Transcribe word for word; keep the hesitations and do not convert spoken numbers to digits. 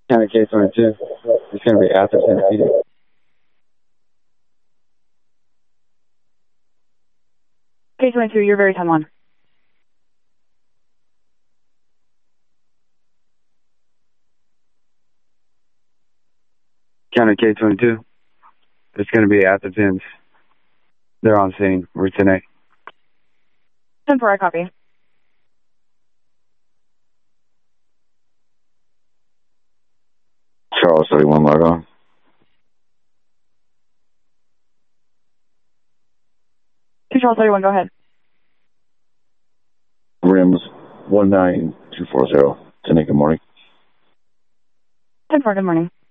County K twenty-two. It's going to be Atherton, Phoenix. K twenty-two, you're very ten one. County K twenty-two. It's going to be Atherton's. They're on scene. Route ten A. ten four, I copy. Charles thirty-one, log on. Two Charles thirty-one, go ahead. Rims one nine two four zero. ten eight, good morning. ten four, good morning.